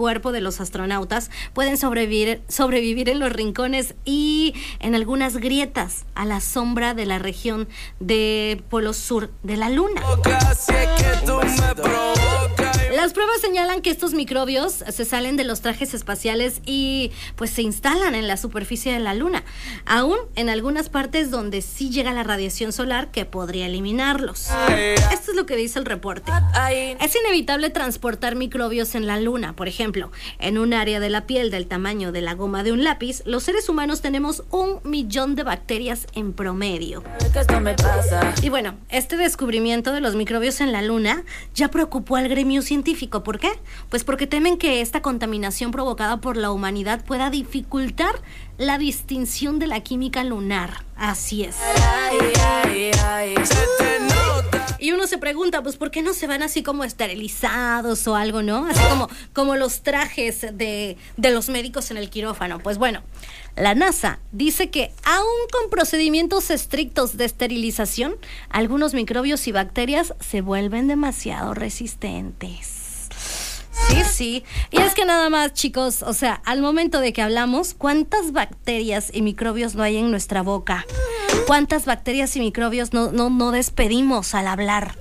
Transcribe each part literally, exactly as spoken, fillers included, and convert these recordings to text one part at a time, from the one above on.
cuerpo de los astronautas pueden sobrevivir, sobrevivir en los rincones y en algunas grietas a la sombra de la región de Polo Sur de la Luna. Las pruebas señalan que estos microbios se salen de los trajes espaciales y pues se instalan en la superficie de la Luna, aún en algunas partes donde sí llega la radiación solar que podría eliminarlos. Esto es lo que dice el reporte. Es inevitable transportar microbios en la Luna. Por ejemplo, en un área de la piel del tamaño de la goma de un lápiz, los seres humanos tenemos un millón de bacterias en promedio. Y bueno, este descubrimiento de los microbios en la Luna ya preocupó al gremio científico. ¿Por qué? Pues porque temen que esta contaminación provocada por la humanidad pueda dificultar la distinción de la química lunar. Así es. Y uno se pregunta, pues, ¿por qué no se van así como esterilizados o algo, no? Así como, como los trajes de, de los médicos en el quirófano. Pues bueno, la NASA dice que aún con procedimientos estrictos de esterilización, algunos microbios y bacterias se vuelven demasiado resistentes. Sí, sí. Y es que nada más, chicos, o sea, al momento de que hablamos, ¿cuántas bacterias y microbios no hay en nuestra boca? ¿Cuántas bacterias y microbios no, no, no despedimos al hablar?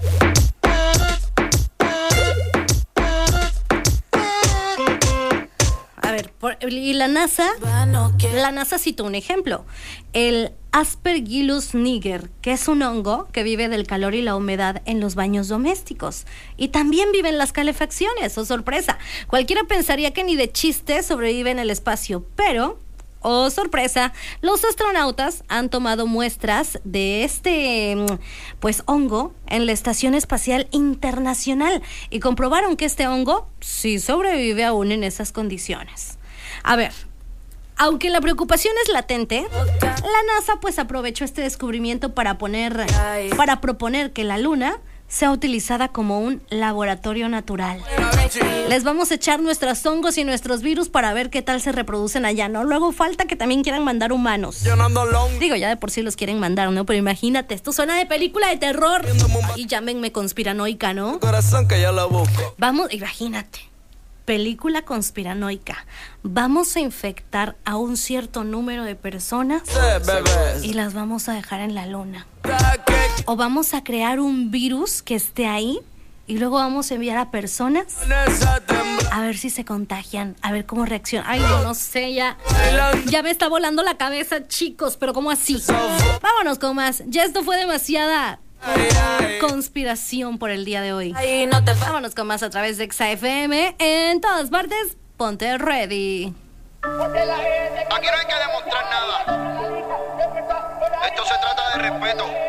A ver, por, y la NASA, la NASA citó un ejemplo, el Aspergillus niger, que es un hongo que vive del calor y la humedad en los baños domésticos y también vive en las calefacciones. ¡Oh, sorpresa! Cualquiera pensaría que ni de chiste sobrevive en el espacio, pero... ¡oh, sorpresa! Los astronautas han tomado muestras de este, pues, hongo en la Estación Espacial Internacional y comprobaron que este hongo sí sobrevive aún en esas condiciones. A ver, aunque la preocupación es latente, la NASA pues aprovechó este descubrimiento para poner, para proponer que la Luna sea utilizada como un laboratorio natural. Les vamos a echar nuestros hongos y nuestros virus para ver qué tal se reproducen allá, ¿no? Luego falta que también quieran mandar humanos. Digo, ya de por sí los quieren mandar, ¿no? Pero imagínate, esto suena de película de terror. Y llámenme conspiranoica, ¿no? Vamos, imagínate. Película conspiranoica. Vamos a infectar a un cierto número de personas y las vamos a dejar en la Luna. O vamos a crear un virus que esté ahí y luego vamos a enviar a personas a ver si se contagian, a ver cómo reaccionan. Ay, no, no sé, ya, ya me está volando la cabeza, chicos, pero ¿cómo así? Vámonos con más. Ya esto fue demasiada conspiración por el día de hoy. Vámonos con más a través de Exa F M. En todas partes, ponte ready. Aquí no hay que demostrar nada. Esto se trata de respeto.